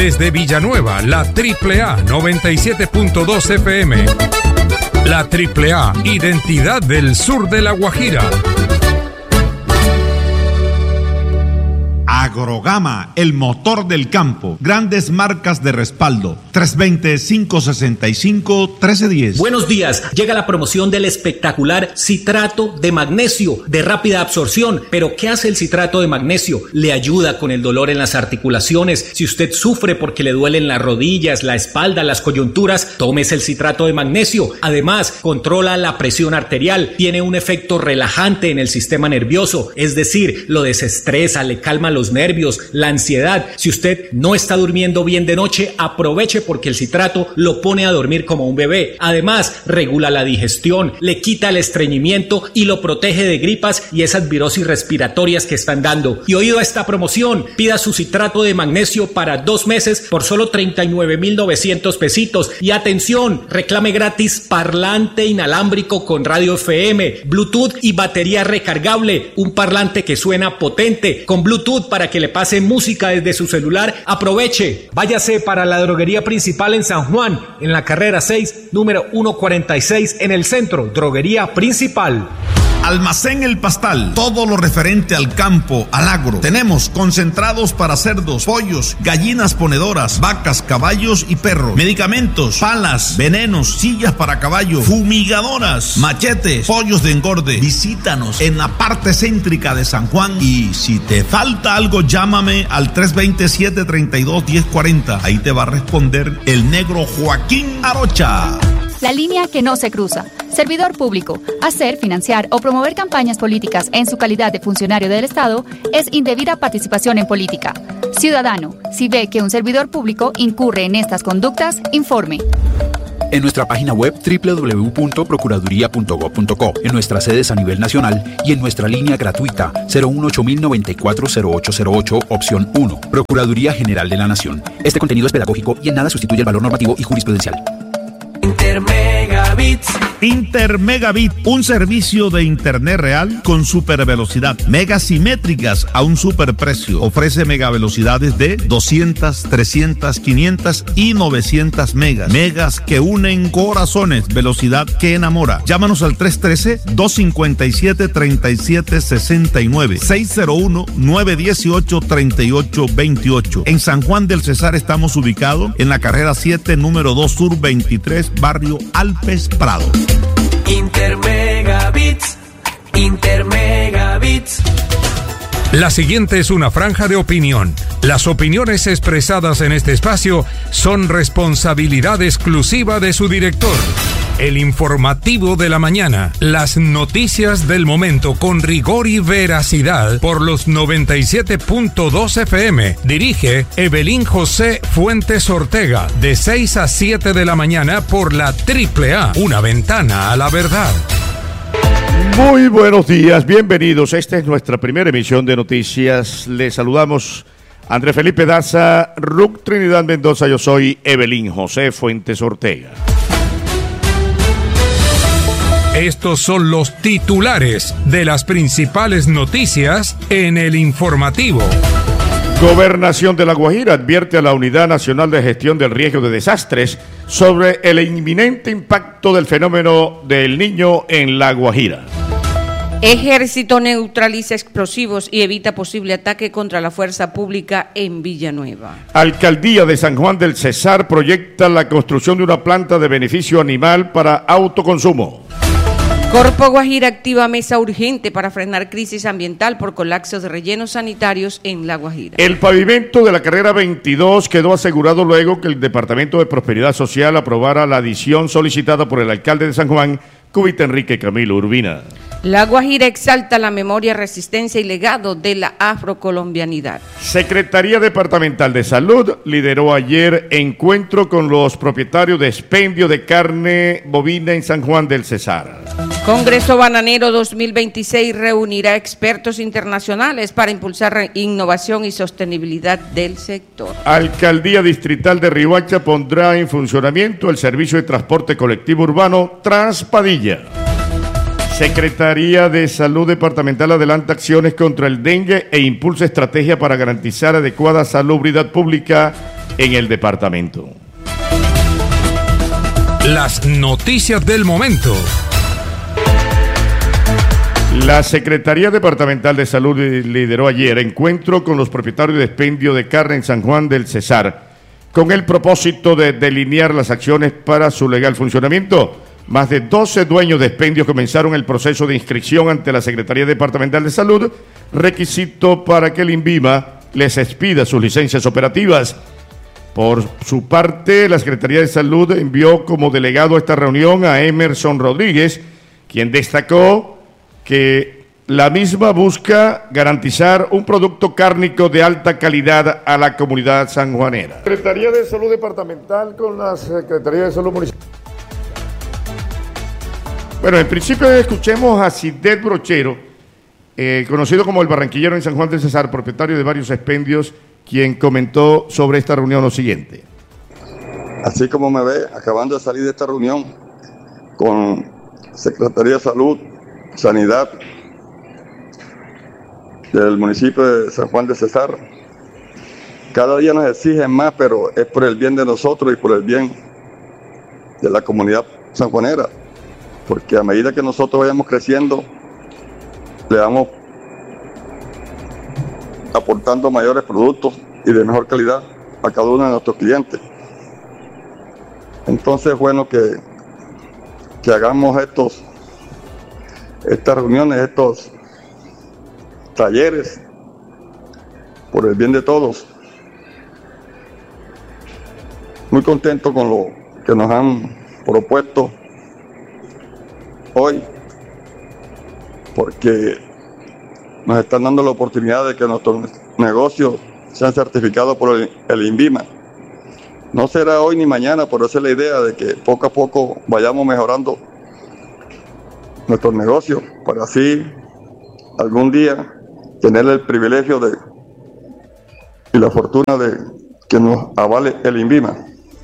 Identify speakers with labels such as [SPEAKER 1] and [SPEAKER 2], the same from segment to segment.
[SPEAKER 1] Desde Villanueva, la AAA 97.2 FM. La AAA, identidad del sur de La Guajira.
[SPEAKER 2] Agrogama, el motor del campo. Grandes marcas de respaldo. 320-565-1310.
[SPEAKER 3] Buenos días. Llega la promoción del espectacular citrato de magnesio de rápida absorción. Pero ¿qué hace el citrato de magnesio? Le ayuda con el dolor en las articulaciones. Si usted sufre porque le duelen las rodillas, la espalda, las coyunturas, tómese el citrato de magnesio. Además, controla la presión arterial. Tiene un efecto relajante en el sistema nervioso. Es decir, lo desestresa, le calma los nervios, la ansiedad. Si usted no está durmiendo bien de noche, aproveche porque el citrato lo pone a dormir como un bebé. Además, regula la digestión, le quita el estreñimiento y lo protege de gripas y esas virosis respiratorias que están dando. Y oído a esta promoción, pida su citrato de magnesio para 2 meses por solo 39,900 pesitos. Y atención, reclame gratis parlante inalámbrico con radio FM, Bluetooth y batería recargable. Un parlante que suena potente con Bluetooth para que le pase música desde su celular. Aproveche. Váyase para la droguería principal en San Juan, en la carrera 6, número 146 en el centro. Droguería principal.
[SPEAKER 2] Almacén El Pastal, todo lo referente al campo, al agro. Tenemos concentrados para cerdos, pollos, gallinas ponedoras, vacas, caballos y perros. Medicamentos, palas, venenos, sillas para caballo, fumigadoras, machetes, pollos de engorde. Visítanos en la parte céntrica de San Juan y si te falta algo, llámame al 327-32-1040. Ahí te va a responder el negro Joaquín Arocha.
[SPEAKER 4] La línea que no se cruza. Servidor público. Hacer, financiar o promover campañas políticas en su calidad de funcionario del Estado es indebida participación en política. Ciudadano, si ve que un servidor público incurre en estas conductas, informe.
[SPEAKER 5] En nuestra página web www.procuraduría.gov.co, en nuestras sedes a nivel nacional y en nuestra línea gratuita 018-094-0808, opción 1, Procuraduría General de la Nación. Este contenido es pedagógico y en nada sustituye el valor normativo y jurisprudencial.
[SPEAKER 6] Intermegabits.
[SPEAKER 2] Intermegabit, un servicio de internet real con supervelocidad, megas simétricas a un superprecio. Ofrece megavelocidades de 200, 300, 500 y 900 megas. Megas que unen corazones, velocidad que enamora. Llámanos al 313-257-3769, 601-918-3828. En San Juan del Cesar estamos ubicados en la carrera 7, número 2 Sur 23, barrio Alpes Prado.
[SPEAKER 6] Intermegabits. Intermegabits.
[SPEAKER 1] La siguiente es una franja de opinión. Las opiniones expresadas en este espacio son responsabilidad exclusiva de su director. El informativo de la mañana, las noticias del momento con rigor y veracidad por los 97.2 FM. Dirige Evelyn José Fuentes Ortega, de 6 a 7 de la mañana por la AAA, una ventana a la verdad.
[SPEAKER 7] Muy buenos días, bienvenidos. Esta es nuestra primera emisión de noticias. Les saludamos Andrés Felipe Daza, Ruc Trinidad Mendoza. Yo soy Evelyn José Fuentes Ortega.
[SPEAKER 1] Estos son los titulares de las principales noticias en el informativo.
[SPEAKER 7] Gobernación de La Guajira advierte a la Unidad Nacional de Gestión del Riesgo de Desastres sobre el inminente impacto del fenómeno del Niño en La Guajira.
[SPEAKER 8] Ejército neutraliza explosivos y evita posible ataque contra la fuerza pública en Villanueva.
[SPEAKER 7] Alcaldía de San Juan del Cesar proyecta la construcción de una planta de beneficio animal para autoconsumo.
[SPEAKER 8] Corpo Guajira activa mesa urgente para frenar crisis ambiental por colapso de rellenos sanitarios en La Guajira.
[SPEAKER 7] El pavimento de la carrera 22 quedó asegurado luego que el Departamento de Prosperidad Social aprobara la adición solicitada por el alcalde de San Juan, Cubita Enrique Camilo Urbina.
[SPEAKER 8] La Guajira exalta la memoria, resistencia y legado de la afrocolombianidad.
[SPEAKER 7] Secretaría Departamental de Salud lideró ayer encuentro con los propietarios de expendio de carne bovina en San Juan del Cesar.
[SPEAKER 8] Congreso Bananero 2026 reunirá expertos internacionales para impulsar innovación y sostenibilidad del sector.
[SPEAKER 7] Alcaldía Distrital de Riohacha pondrá en funcionamiento el servicio de transporte colectivo urbano Transpadilla. Secretaría de Salud Departamental adelanta acciones contra el dengue e impulsa estrategia para garantizar adecuada salubridad pública en el departamento.
[SPEAKER 1] Las noticias del momento.
[SPEAKER 7] La Secretaría Departamental de Salud lideró ayer encuentro con los propietarios de expendio de carne en San Juan del Cesar, con el propósito de delinear las acciones para su legal funcionamiento. Más de 12 dueños de expendios comenzaron el proceso de inscripción ante la Secretaría Departamental de Salud, requisito para que el INVIMA les expida sus licencias operativas. Por su parte, la Secretaría de Salud envió como delegado a esta reunión a Emerson Rodríguez, quien destacó que la misma busca garantizar un producto cárnico de alta calidad a la comunidad sanjuanera. Secretaría de Salud Departamental con la Secretaría de Salud Municipal. Bueno, en principio escuchemos a Sidet Brochero, conocido como el Barranquillero en San Juan del Cesar, propietario de varios expendios, quien comentó sobre esta reunión lo siguiente.
[SPEAKER 6] Así como me ve, acabando de salir de esta reunión con Secretaría de Salud, Sanidad del municipio de San Juan de Cesar, cada día nos exigen más, pero es por el bien de nosotros y por el bien de la comunidad sanjuanera, porque a medida que nosotros vayamos creciendo, le vamos aportando mayores productos y de mejor calidad a cada uno de nuestros clientes. Entonces es bueno que hagamos estas reuniones, estos talleres, por el bien de todos. Muy contento con lo que nos han propuesto hoy, porque nos están dando la oportunidad de que nuestros negocios sean certificados por el INVIMA. No será hoy ni mañana, pero esa es la idea de que poco a poco vayamos mejorando nuestros negocios para así algún día tener el privilegio y la fortuna de que nos avale el INVIMA.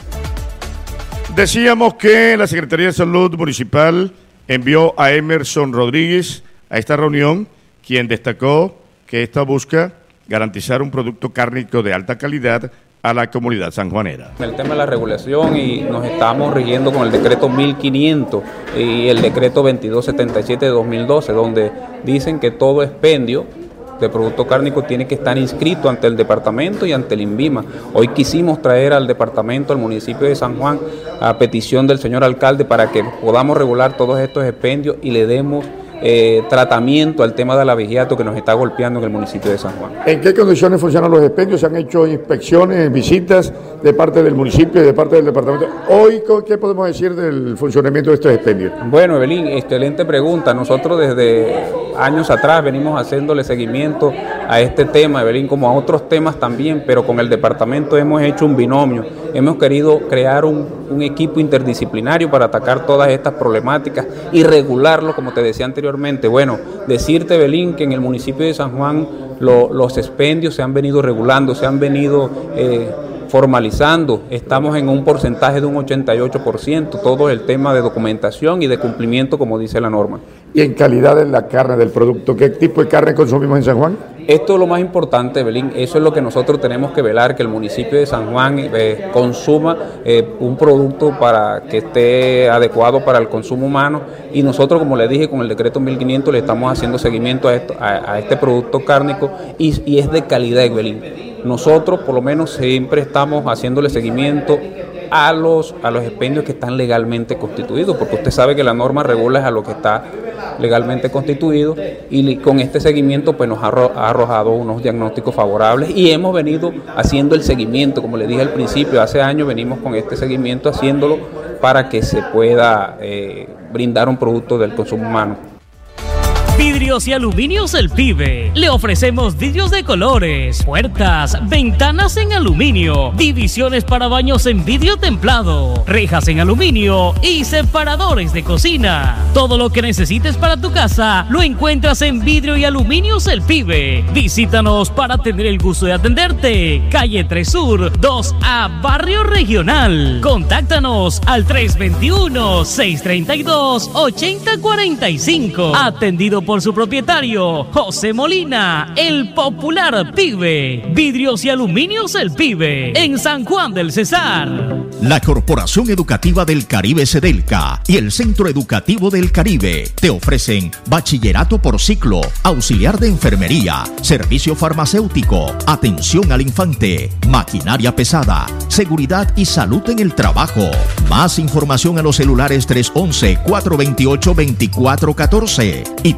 [SPEAKER 7] Decíamos que la Secretaría de Salud Municipal envió a Emerson Rodríguez a esta reunión, quien destacó que esta busca garantizar un producto cárnico de alta calidad a la comunidad sanjuanera.
[SPEAKER 9] El tema de la regulación, y nos estamos rigiendo con el decreto 1500 y el decreto 2277 de 2012, donde dicen que todo expendio de producto cárnico tiene que estar inscrito ante el departamento y ante el INVIMA. Hoy quisimos traer al departamento, al municipio de San Juan, a petición del señor alcalde, para que podamos regular todos estos expendios y le demos tratamiento al tema del abigeato que nos está golpeando en el municipio de San Juan. ¿En qué condiciones funcionan los expendios? ¿Se han hecho inspecciones, visitas de parte del municipio y de parte del departamento? Hoy, ¿qué podemos decir del funcionamiento de estos expendios? Bueno, Evelyn, excelente pregunta. Nosotros desde años atrás venimos haciéndole seguimiento a este tema, Evelyn, como a otros temas también, pero con el departamento hemos hecho un binomio. Hemos querido crear un equipo interdisciplinario para atacar todas estas problemáticas y regularlo, como te decía anteriormente. Bueno, decirte, Belín, que en el municipio de San Juan los expendios se han venido regulando, se han venido formalizando. Estamos en un porcentaje de un 88%, todo el tema de documentación y de cumplimiento, como dice la norma. ¿Y en calidad de la carne del producto? ¿Qué tipo de carne consumimos en San Juan? Esto es lo más importante, Belín. Eso es lo que nosotros tenemos que velar, que el municipio de San Juan consuma un producto para que esté adecuado para el consumo humano. Y nosotros, como le dije, con el decreto 1500 le estamos haciendo seguimiento a este producto cárnico y es de calidad, Belín. Nosotros, por lo menos, siempre estamos haciéndole seguimiento a los expendios que están legalmente constituidos, porque usted sabe que la norma regula a lo que está legalmente constituido, y con este seguimiento pues nos ha arrojado unos diagnósticos favorables y hemos venido haciendo el seguimiento, como le dije al principio, hace años venimos con este seguimiento haciéndolo para que se pueda brindar un producto del consumo humano.
[SPEAKER 10] Vidrios y Aluminios El Pibe. Le ofrecemos vidrios de colores, puertas, ventanas en aluminio, divisiones para baños en vidrio templado, rejas en aluminio y separadores de cocina. Todo lo que necesites para tu casa lo encuentras en Vidrio y Aluminios El Pibe. Visítanos para tener el gusto de atenderte. Calle 3 Sur, 2A, Barrio Regional. Contáctanos al 321-632-8045. Atendido por su propietario, José Molina, el popular Pibe. Vidrios y aluminios El Pibe, en San Juan del Cesar.
[SPEAKER 11] La Corporación Educativa del Caribe Sedelca y el Centro Educativo del Caribe te ofrecen bachillerato por ciclo, auxiliar de enfermería, servicio farmacéutico, atención al infante, maquinaria pesada, seguridad y salud en el trabajo. Más información a los celulares 311-428-2414 y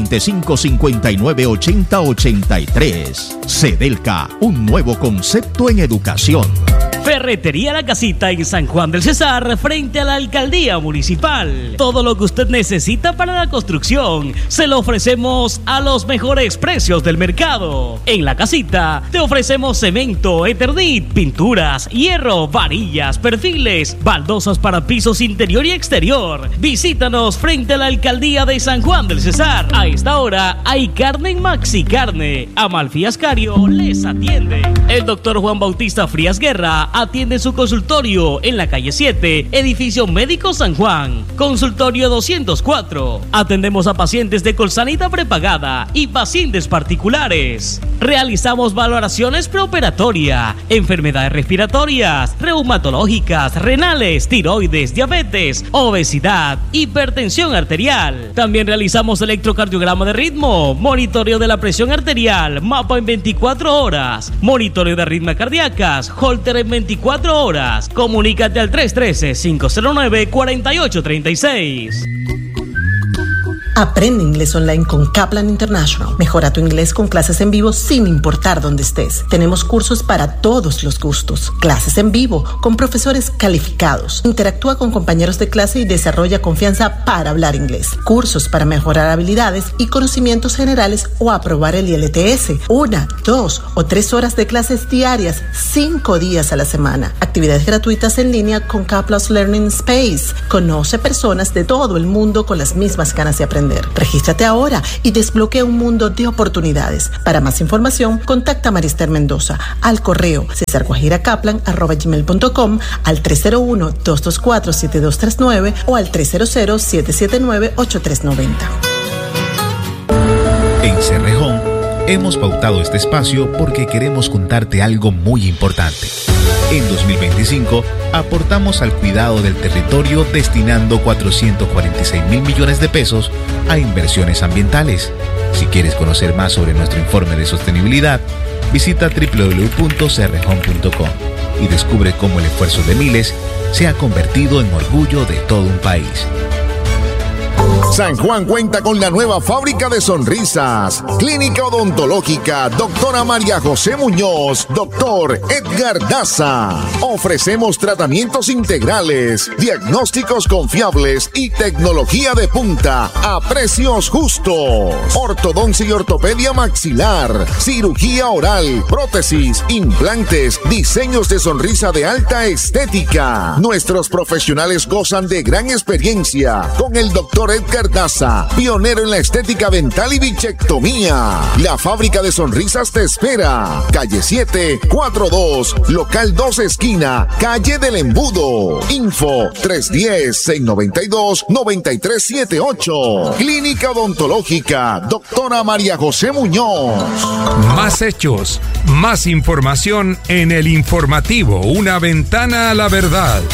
[SPEAKER 11] 325-5980-83. Sedelca, un nuevo concepto en educación.
[SPEAKER 10] Ferretería La Casita en San Juan del Cesar, frente a la Alcaldía Municipal. Todo lo que usted necesita para la construcción se lo ofrecemos a los mejores precios del mercado. En La Casita te ofrecemos cemento, Eternit, pinturas, hierro, varillas, perfiles, baldosas para pisos interior y exterior. Visítanos frente a la Alcaldía de San Juan del Cesar. A esta hora hay carne en Maxi Carne. Amalfi Ascario les atiende. El doctor Juan Bautista Frías Guerra atiende su consultorio en la calle 7, edificio Médico San Juan, consultorio 204. Atendemos a pacientes de Colsanita prepagada y pacientes particulares. Realizamos valoraciones preoperatoria, enfermedades respiratorias, reumatológicas, renales, tiroides, diabetes, obesidad, hipertensión arterial. También realizamos electrocardiograma de ritmo, monitoreo de la presión arterial, mapa en 24 horas, monitoreo de arritmias cardíacas, holter en 24 horas. Comunícate al 313-509-4836.
[SPEAKER 12] Aprende inglés online con Kaplan International. Mejora tu inglés con clases en vivo sin importar dónde estés. Tenemos cursos para todos los gustos. Clases en vivo con profesores calificados. Interactúa con compañeros de clase y desarrolla confianza para hablar inglés. Cursos para mejorar habilidades y conocimientos generales o aprobar el IELTS. 1, 2 o 3 horas de clases diarias, 5 días a la semana. Actividades gratuitas en línea con Kaplan's Learning Space. Conoce personas de todo el mundo con las mismas ganas de aprender. Regístrate ahora y desbloquea un mundo de oportunidades. Para más información, contacta a Marister Mendoza al correo cesarguajiracaplan@gmail.com, al 301-224-7239 o al 300-779-8390.
[SPEAKER 13] En Cerrejón hemos pautado este espacio porque queremos contarte algo muy importante. En 2025 aportamos al cuidado del territorio destinando 446.000 millones de pesos a inversiones ambientales. Si quieres conocer más sobre nuestro informe de sostenibilidad, visita www.cerrejón.com y descubre cómo el esfuerzo de miles se ha convertido en orgullo de todo un país.
[SPEAKER 14] San Juan cuenta con la nueva fábrica de sonrisas. Clínica Odontológica Doctora María José Muñoz, Doctor Edgar Daza. Ofrecemos tratamientos integrales, diagnósticos confiables y tecnología de punta a precios justos. Ortodoncia y ortopedia maxilar, cirugía oral, prótesis, implantes, diseños de sonrisa de alta estética. Nuestros profesionales gozan de gran experiencia con el Doctor Edgar Daza, pionero en la estética dental y bichectomía. La fábrica de sonrisas te espera. Calle 7, 42, local 2 esquina, calle del Embudo. Info 310-692-9378. Clínica Odontológica Doctora María José Muñoz.
[SPEAKER 1] Más hechos, más información en el informativo, una ventana a la verdad.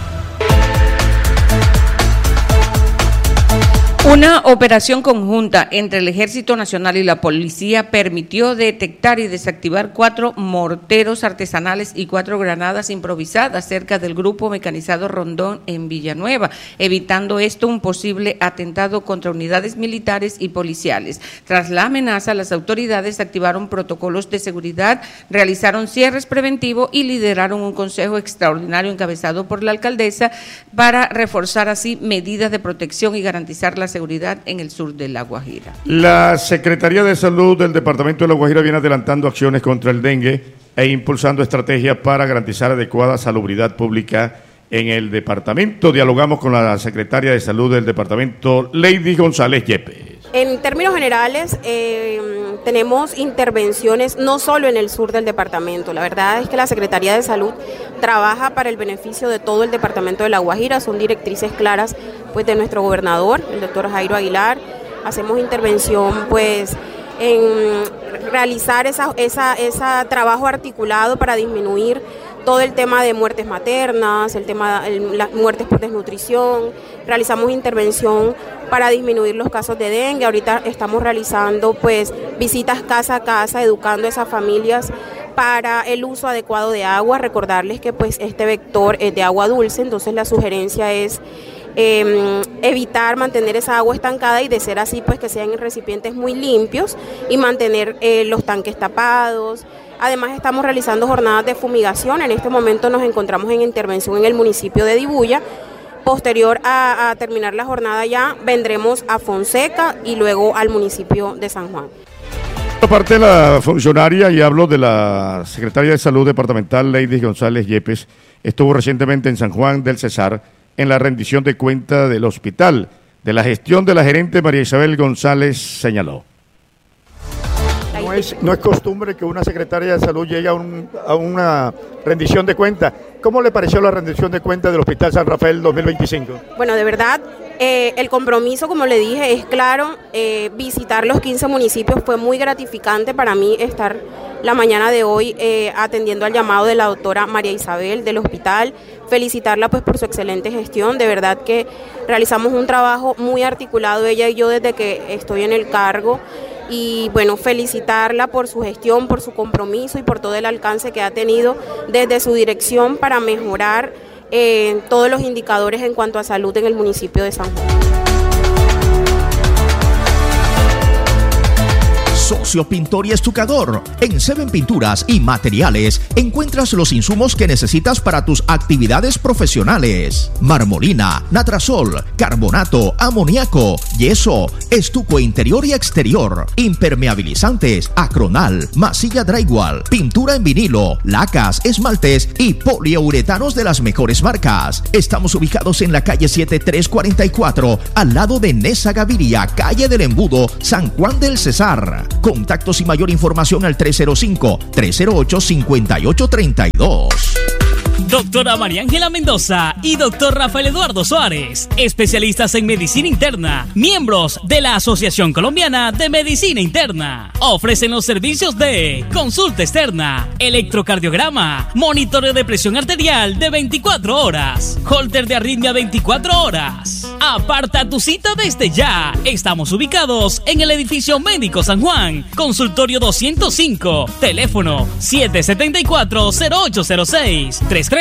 [SPEAKER 8] Una operación conjunta entre el Ejército Nacional y la Policía permitió detectar y desactivar 4 morteros artesanales y 4 granadas improvisadas cerca del Grupo Mecanizado Rondón en Villanueva, evitando esto un posible atentado contra unidades militares y policiales. Tras la amenaza, las autoridades activaron protocolos de seguridad, realizaron cierres preventivos y lideraron un consejo extraordinario encabezado por la alcaldesa para reforzar así medidas de protección y garantizar la seguridad en el sur de La Guajira.
[SPEAKER 7] La Secretaría de Salud del Departamento de La Guajira viene adelantando acciones contra el dengue e impulsando estrategias para garantizar adecuada salubridad pública en el departamento. Dialogamos con la Secretaria de Salud del departamento, Lady González Yepes.
[SPEAKER 15] En términos generales, tenemos intervenciones no solo en el sur del departamento. La verdad es que la Secretaría de Salud trabaja para el beneficio de todo el departamento de La Guajira. Son directrices claras pues de nuestro gobernador, el doctor Jairo Aguilar, hacemos intervención pues en realizar esa trabajo articulado para disminuir todo el tema de muertes maternas, las muertes por desnutrición. Realizamos intervención para disminuir los casos de dengue. Ahorita estamos realizando pues visitas casa a casa, educando a esas familias para el uso adecuado de agua. Recordarles que pues este vector es de agua dulce, entonces la sugerencia es evitar mantener esa agua estancada y de ser así pues que sean en recipientes muy limpios y mantener los tanques tapados. Además estamos realizando jornadas de fumigación. En este momento nos encontramos en intervención en el municipio de Dibuya. Posterior a terminar la jornada ya vendremos a Fonseca y luego al municipio de San Juan.
[SPEAKER 7] Aparte de la funcionaria, y hablo de la secretaria de Salud departamental, Lady González Yepes, estuvo recientemente en San Juan del Cesar en la rendición de cuenta del hospital. De la gestión de la gerente María Isabel González señaló.
[SPEAKER 16] No es costumbre que una secretaria de salud llegue a una rendición de cuenta. ¿Cómo le pareció la rendición de cuenta del Hospital San Rafael 2025?
[SPEAKER 15] Bueno, de verdad, el compromiso, como le dije, es claro. Visitar los 15 municipios fue muy gratificante para mí estar la mañana de hoy atendiendo al llamado de la doctora María Isabel del hospital. Felicitarla pues por su excelente gestión. De verdad que realizamos un trabajo muy articulado, ella y yo, desde que estoy en el cargo. Y bueno, felicitarla por su gestión, por su compromiso y por todo el alcance que ha tenido desde su dirección para mejorar todos los indicadores en cuanto a salud en el municipio de San Juan.
[SPEAKER 11] Socio Pintor y Estucador. En Seven Pinturas y Materiales encuentras los insumos que necesitas para tus actividades profesionales: marmolina, natrasol, carbonato, amoníaco, yeso, estuco interior y exterior, impermeabilizantes, acronal, masilla drywall, pintura en vinilo, lacas, esmaltes y poliuretanos de las mejores marcas. Estamos ubicados en la calle 7344, al lado de Nesa Gaviria, calle del Embudo, San Juan del Cesar. Contactos y mayor información al 305-308-5832.
[SPEAKER 10] Doctora María Ángela Mendoza y doctor Rafael Eduardo Suárez, especialistas en medicina interna, miembros de la Asociación Colombiana de Medicina Interna. Ofrecen los servicios de consulta externa, electrocardiograma, monitoreo de presión arterial de 24 horas, holter de arritmia 24 horas. Aparta tu cita desde ya. Estamos ubicados en el edificio Médico San Juan, consultorio 205, teléfono 774-0806,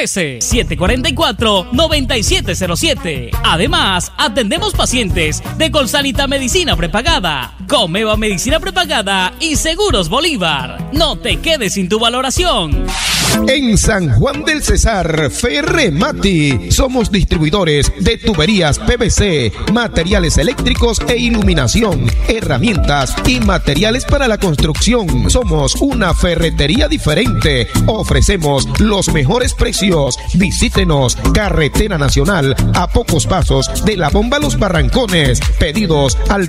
[SPEAKER 10] 313-744-9707. Además, atendemos pacientes de Colsanita Medicina Prepagada, Comeva Medicina Prepagada y Seguros Bolívar. No te quedes sin tu valoración.
[SPEAKER 17] En San Juan del Cesar, Ferremati, somos distribuidores de tuberías PVC, materiales eléctricos e iluminación, herramientas y materiales para la construcción. Somos una ferretería diferente. Ofrecemos los mejores precios. Visítenos, Carretera Nacional, a pocos pasos de la Bomba Los Barrancones. Pedidos al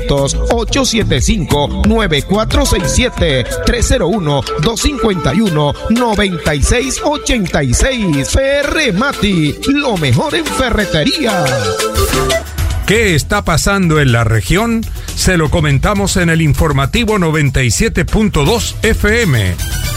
[SPEAKER 17] 300-875-9467, 301-251-9686. Ferremati, lo mejor en ferretería.
[SPEAKER 1] ¿Qué está pasando en la región? Se lo comentamos en el informativo 97.2 FM.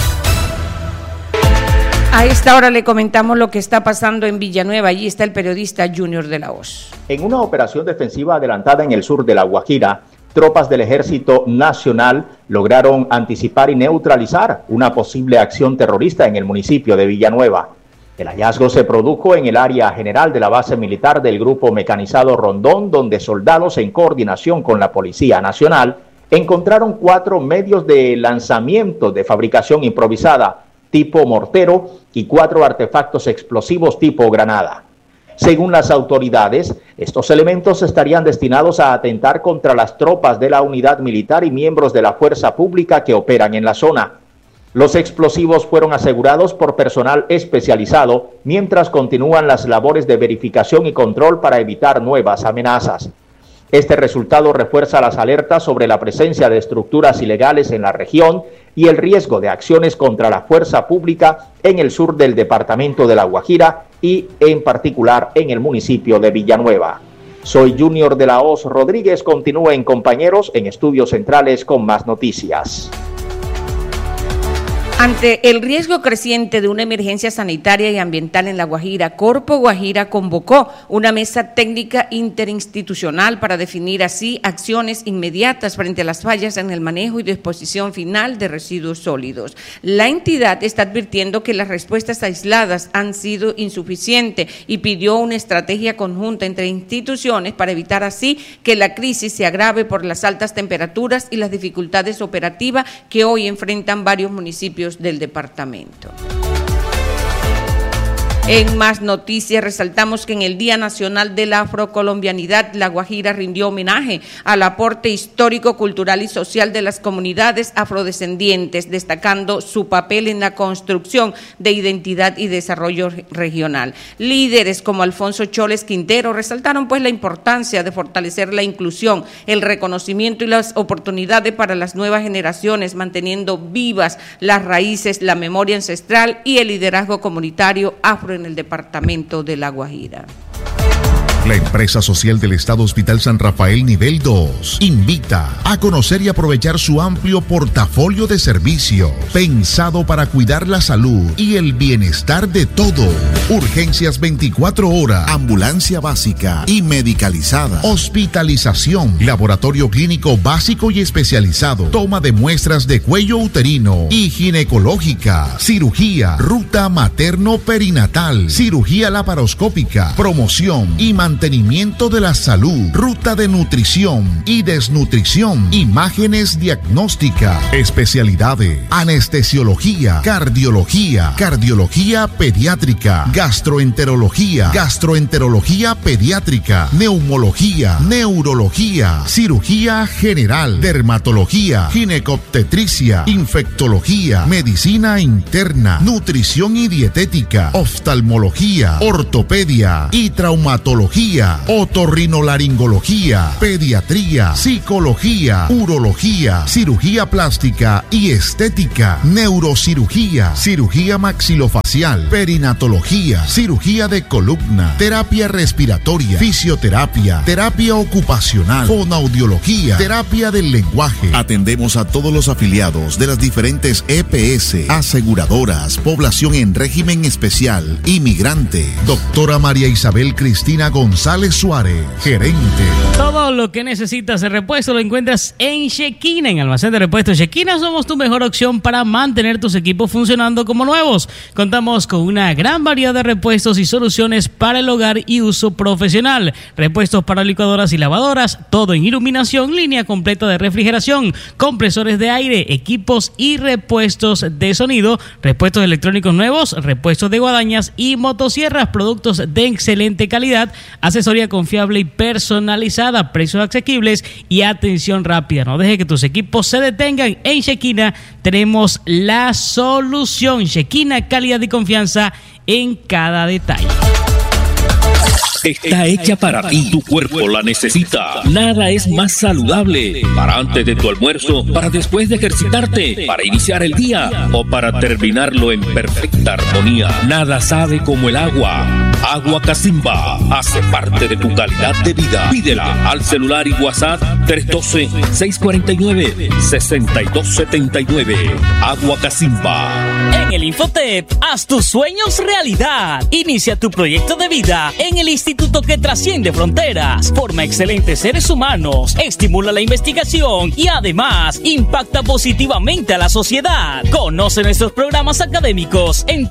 [SPEAKER 8] A esta hora le comentamos lo que está pasando en Villanueva. Allí está el periodista Junior de la Hoz.
[SPEAKER 18] En una operación defensiva adelantada en el sur de La Guajira, tropas del Ejército Nacional lograron anticipar y neutralizar una posible acción terrorista en el municipio de Villanueva. El hallazgo se produjo en el área general de la base militar del Grupo Mecanizado Rondón, donde soldados en coordinación con la Policía Nacional encontraron 4 medios de lanzamiento de fabricación improvisada tipo mortero y 4 artefactos explosivos tipo granada. Según las autoridades, estos elementos estarían destinados a atentar contra las tropas de la unidad militar y miembros de la fuerza pública que operan en la zona. Los explosivos fueron asegurados por personal especializado mientras continúan las labores de verificación y control para evitar nuevas amenazas. Este resultado refuerza las alertas sobre la presencia de estructuras ilegales en la región y el riesgo de acciones contra la fuerza pública en el sur del departamento de La Guajira y en particular en el municipio de Villanueva. Soy Junior de la Hoz Rodríguez. Continúen, compañeros, en Estudios Centrales con más noticias.
[SPEAKER 8] Ante el riesgo creciente de una emergencia sanitaria y ambiental en La Guajira, Corpo Guajira convocó una mesa técnica interinstitucional para definir así acciones inmediatas frente a las fallas en el manejo y disposición final de residuos sólidos. La entidad está advirtiendo que las respuestas aisladas han sido insuficientes y pidió una estrategia conjunta entre instituciones para evitar así que la crisis se agrave por las altas temperaturas y las dificultades operativas que hoy enfrentan varios municipios del departamento. En más noticias, resaltamos que en el Día Nacional de la Afrocolombianidad, La Guajira rindió homenaje al aporte histórico, cultural y social de las comunidades afrodescendientes, destacando su papel en la construcción de identidad y desarrollo regional. Líderes como Alfonso Choles Quintero resaltaron pues la importancia de fortalecer la inclusión, el reconocimiento y las oportunidades para las nuevas generaciones, manteniendo vivas las raíces, la memoria ancestral y el liderazgo comunitario afro en el departamento de La Guajira.
[SPEAKER 14] La empresa social del Estado Hospital San Rafael Nivel 2 invita a conocer y aprovechar su amplio portafolio de servicios pensado para cuidar la salud y el bienestar de todos. Urgencias 24 horas, ambulancia básica y medicalizada, hospitalización, laboratorio clínico básico y especializado, toma de muestras de cuello uterino y ginecológica, cirugía, ruta materno-perinatal, cirugía laparoscópica, promoción y mantenimiento de la salud, ruta de nutrición y desnutrición, imágenes diagnósticas, especialidades, anestesiología, cardiología, cardiología pediátrica, gastroenterología, gastroenterología pediátrica, neumología, neurología, cirugía general, dermatología, ginecobstetricia, infectología, medicina interna, nutrición y dietética, oftalmología, ortopedia y traumatología, otorrinolaringología, pediatría, psicología, urología, cirugía plástica y estética, neurocirugía, cirugía maxilofacial, perinatología, cirugía de columna, terapia respiratoria, fisioterapia, terapia ocupacional, fonoaudiología, terapia del lenguaje. Atendemos a todos los afiliados de las diferentes EPS, aseguradoras, población en régimen especial, inmigrante. Doctora María Isabel Cristina González Suárez, gerente.
[SPEAKER 10] Todo lo que necesitas de repuesto lo encuentras en Shekina, en Almacén de Repuestos Shekina. Somos tu mejor opción para mantener tus equipos funcionando como nuevos. Contamos con una gran variedad de repuestos y soluciones para el hogar y uso profesional. Repuestos para licuadoras y lavadoras, todo en iluminación, línea completa de refrigeración, compresores de aire, equipos y repuestos de sonido, repuestos electrónicos nuevos, repuestos de guadañas y motosierras, productos de excelente calidad, asesoría confiable y personalizada, precios asequibles y atención rápida. No deje que tus equipos se detengan. En Shekina tenemos la solución. Shekina, calidad y confianza en cada detalle.
[SPEAKER 19] Está hecha para ti, tu cuerpo la necesita. Nada es más saludable para antes de tu almuerzo, para después de ejercitarte, para iniciar el día o para terminarlo en perfecta armonía. Nada sabe como el agua. Agua Casimba hace parte de tu calidad de vida. Pídela al celular y WhatsApp 312-649-6279. Agua Casimba.
[SPEAKER 10] En el Infotep, haz tus sueños realidad. Inicia tu proyecto de vida en el instituto que trasciende fronteras, forma excelentes seres humanos, estimula la investigación y además impacta positivamente a la sociedad. Conoce nuestros programas académicos en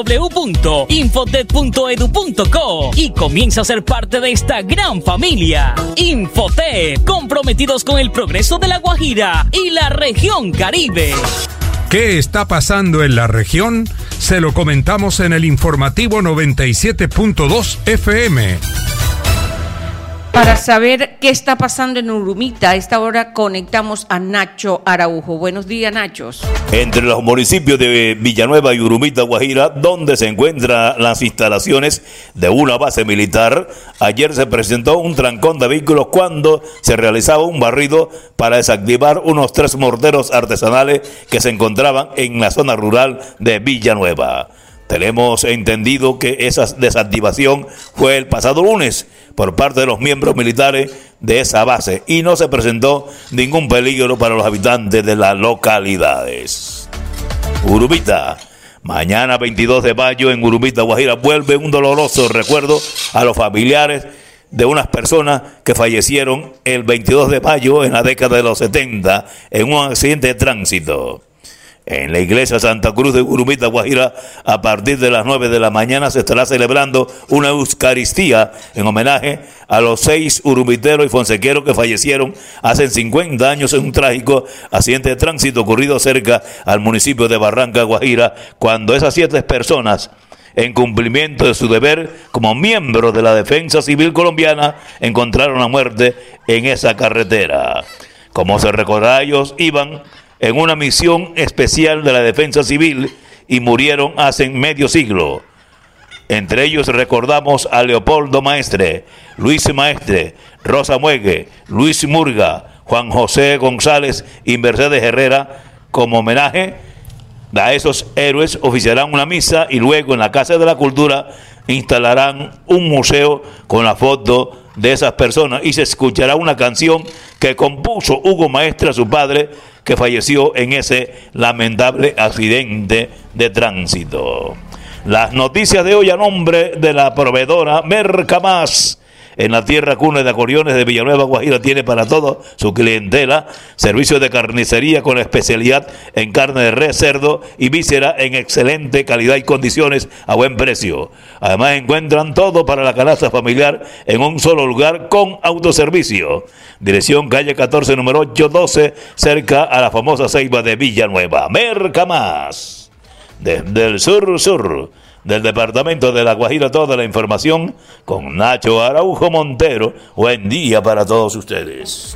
[SPEAKER 10] www.infotep.edu.co y comienza a ser parte de esta gran familia. Infotep, comprometidos con el progreso de La Guajira y la región Caribe.
[SPEAKER 1] ¿Qué está pasando en la región? Se lo comentamos en el informativo 97.2 FM.
[SPEAKER 8] Para saber qué está pasando en Urumita, a esta hora conectamos a Nacho Araujo. Buenos días, Nachos.
[SPEAKER 20] Entre los municipios de Villanueva y Urumita, Guajira, donde se encuentran las instalaciones de una base militar, ayer se presentó un trancón de vehículos cuando se realizaba un barrido para desactivar unos 3 morteros artesanales que se encontraban en la zona rural de Villanueva. Tenemos entendido que esa desactivación fue el pasado lunes por parte de los miembros militares de esa base y no se presentó ningún peligro para los habitantes de las localidades. Urubita. Mañana 22 de mayo en Urubita, Guajira, vuelve un doloroso recuerdo a los familiares de unas personas que fallecieron el 22 de mayo en la década de los 70 en un accidente de tránsito. En la iglesia Santa Cruz de Urubita, Guajira, a partir de las 9 de la mañana se estará celebrando una Eucaristía en homenaje a los 6 urubiteros y fonsequeros que fallecieron hace 50 años en un trágico accidente de tránsito ocurrido cerca al municipio de Barranca, Guajira, cuando esas 7 personas, en cumplimiento de su deber como miembros de la Defensa Civil colombiana, encontraron la muerte en esa carretera. Como se recordará, ellos iban en una misión especial de la Defensa Civil y murieron hace medio siglo. Entre ellos recordamos a Leopoldo Maestre, Luis Maestre, Rosa Muegue, Luis Murga, Juan José González y Mercedes Herrera. Como homenaje a esos héroes oficiarán una misa y luego en la Casa de la Cultura instalarán un museo con la foto de esas personas y se escuchará una canción que compuso Hugo Maestre a su padre, que falleció en ese lamentable accidente de tránsito. Las noticias de hoy a nombre de la proveedora Mercamás. En la tierra cuna de acordeones de Villanueva, Guajira, tiene para toda su clientela servicio de carnicería con especialidad en carne de res, cerdo y víscera en excelente calidad y condiciones a buen precio. Además encuentran todo para la canasta familiar en un solo lugar con autoservicio. Dirección calle 14, número 812, cerca a la famosa ceiba de Villanueva. Mercamás. Desde el sur del departamento de La Guajira, toda la información con Nacho Araujo Montero. Buen día para todos ustedes.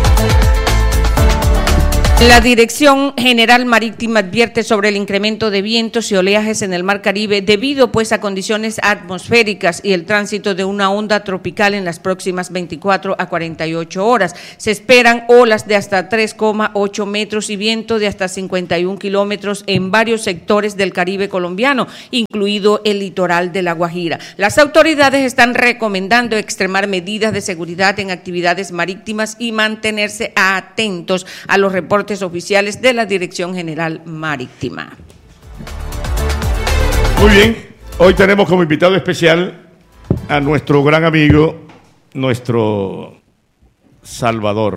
[SPEAKER 8] La Dirección General Marítima advierte sobre el incremento de vientos y oleajes en el Mar Caribe debido pues a condiciones atmosféricas y el tránsito de una onda tropical en las próximas 24 a 48 horas. Se esperan olas de hasta 3,8 metros y viento de hasta 51 kilómetros en varios sectores del Caribe colombiano, incluido el litoral de La Guajira. Las autoridades están recomendando extremar medidas de seguridad en actividades marítimas y mantenerse atentos a los reportes oficiales de la Dirección General Marítima.
[SPEAKER 7] Muy bien, hoy tenemos como invitado especial a nuestro gran amigo, nuestro Salvador,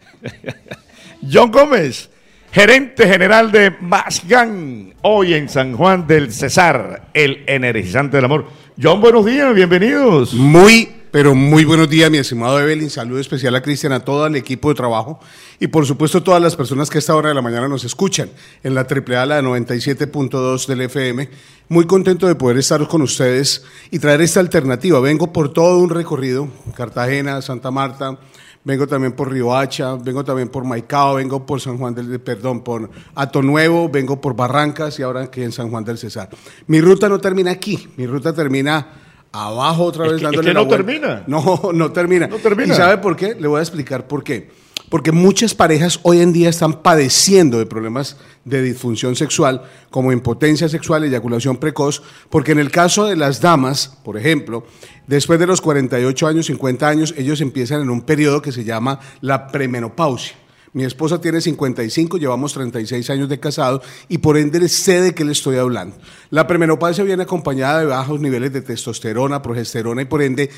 [SPEAKER 7] John Gómez, gerente general de Masgan, hoy en San Juan del Cesar, el energizante del amor. John, buenos días, bienvenidos.
[SPEAKER 21] Pero muy buenos días, mi estimado Evelyn. Saludo especial a Cristian, a todo el equipo de trabajo y por supuesto todas las personas que a esta hora de la mañana nos escuchan en la AAA, la 97.2 del FM. Muy contento de poder estar con ustedes y traer esta alternativa. Vengo por todo un recorrido, Cartagena, Santa Marta, vengo también por Riohacha, vengo también por Maicao, vengo por por Hato Nuevo, vengo por Barrancas y ahora aquí en San Juan del Cesar. Mi ruta no termina aquí, mi ruta termina abajo otra vez dándole la vuelta.
[SPEAKER 7] Termina.
[SPEAKER 21] No termina.
[SPEAKER 7] No termina.
[SPEAKER 21] ¿Y sabe por qué? Le voy a explicar por qué. Porque muchas parejas hoy en día están padeciendo de problemas de disfunción sexual, como impotencia sexual, eyaculación precoz, porque en el caso de las damas, por ejemplo, después de los 48 años, 50 años, ellos empiezan en un periodo que se llama la premenopausia. Mi esposa tiene 55, llevamos 36 años de casado y por ende sé de qué le estoy hablando. La premenopausia viene acompañada de bajos niveles de testosterona, progesterona y por ende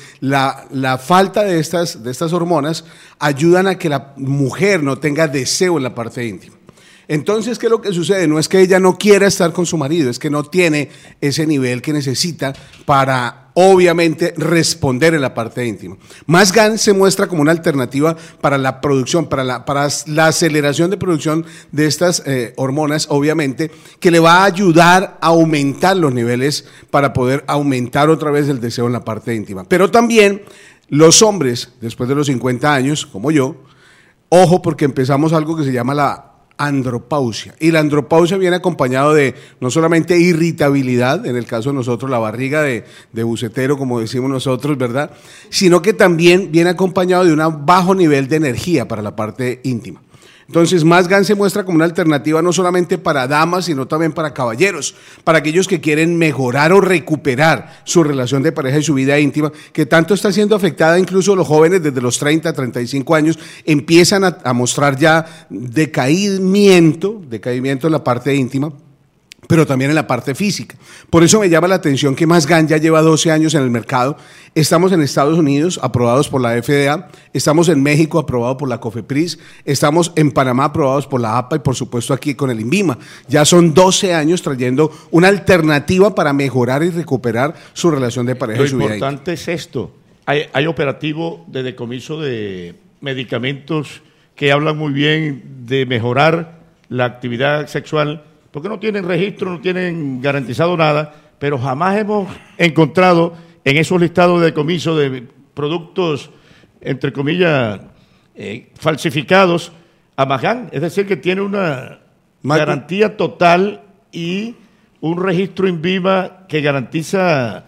[SPEAKER 21] la falta de estas hormonas ayudan a que la mujer no tenga deseo en la parte íntima. Entonces, ¿qué es lo que sucede? No es que ella no quiera estar con su marido, es que no tiene ese nivel que necesita para, obviamente, responder en la parte íntima. Masgan se muestra como una alternativa para la producción, para la aceleración de producción de estas hormonas, obviamente, que le va a ayudar a aumentar los niveles para poder aumentar otra vez el deseo en la parte íntima. Pero también los hombres, después de los 50 años, como yo, ojo porque empezamos algo que se llama la andropausia, y la andropausia viene acompañado de no solamente irritabilidad, en el caso de nosotros la barriga de bucetero, como decimos nosotros, ¿verdad?, sino que también viene acompañado de un bajo nivel de energía para la parte íntima. Entonces, Más Gan se muestra como una alternativa no solamente para damas, sino también para caballeros, para aquellos que quieren mejorar o recuperar su relación de pareja y su vida íntima, que tanto está siendo afectada, incluso los jóvenes desde los 30 a 35 años empiezan a mostrar ya decaimiento en la parte íntima, pero también en la parte física. Por eso me llama la atención que Más Gan ya lleva 12 años en el mercado. Estamos en Estados Unidos, aprobados por la FDA, estamos en México, aprobado por la COFEPRIS, estamos en Panamá, aprobados por la APA y por supuesto aquí con el INVIMA. Ya son 12 años trayendo una alternativa para mejorar y recuperar su relación de pareja y su vida.
[SPEAKER 7] Lo importante es esto, hay operativo de decomiso de medicamentos que hablan muy bien de mejorar la actividad sexual, porque no tienen registro, no tienen garantizado nada, pero jamás hemos encontrado en esos listados de decomiso de productos, entre comillas, falsificados, a Más Gan. Es decir, que tiene una garantía total y un registro INVIMA que garantiza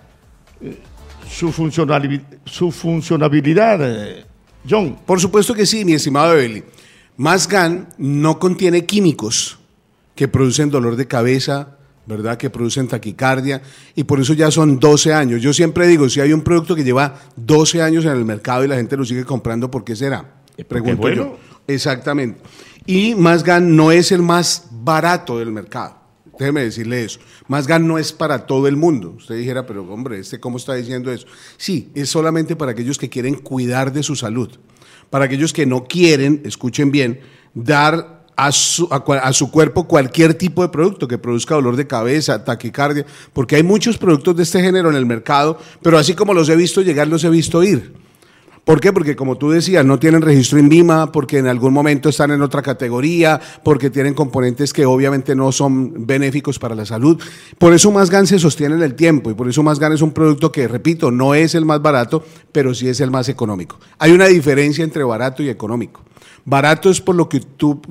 [SPEAKER 7] su funcionabilidad. John.
[SPEAKER 21] Por supuesto que sí, mi estimado Evelyn. Más Gan no contiene químicos que producen dolor de cabeza, ¿verdad? Que producen taquicardia, y por eso ya son 12 años. Yo siempre digo, si hay un producto que lleva 12 años en el mercado y la gente lo sigue comprando, ¿por qué será? Pregunto bueno. Yo. Exactamente. Y Más Gan no es el más barato del mercado. Déjeme decirle eso. Más Gan no es para todo el mundo. Usted dijera, pero hombre, ¿cómo está diciendo eso? Sí, es solamente para aquellos que quieren cuidar de su salud. Para aquellos que no quieren, escuchen bien, dar a su cuerpo cualquier tipo de producto que produzca dolor de cabeza, taquicardia, porque hay muchos productos de este género en el mercado, pero así como los he visto llegar, los he visto ir. ¿Por qué? Porque como tú decías, no tienen registro INVIMA, porque en algún momento están en otra categoría, porque tienen componentes que obviamente no son benéficos para la salud. Por eso Más Gan se sostiene en el tiempo y por eso Más Gan es un producto que, repito, no es el más barato, pero sí es el más económico. Hay una diferencia entre barato y económico. Barato es por lo que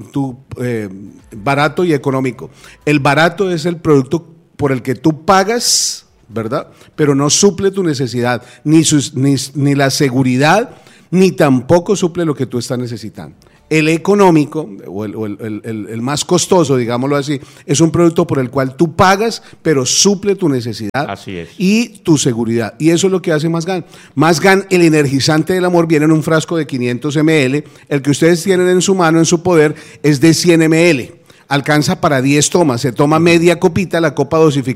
[SPEAKER 21] barato y económico. El barato es el producto por el que tú pagas, ¿verdad? Pero no suple tu necesidad, ni la seguridad, ni tampoco suple lo que tú estás necesitando. El económico, o el más costoso, digámoslo así, es un producto por el cual tú pagas, pero suple tu necesidad.
[SPEAKER 7] Así es.
[SPEAKER 21] Y tu seguridad. Y eso es lo que hace Más Gan. Más Gan, el energizante del amor, viene en un frasco de 500 ml. El que ustedes tienen en su mano, en su poder, es de 100 ml. Alcanza para 10 tomas. Se toma media copita, la copa dosificada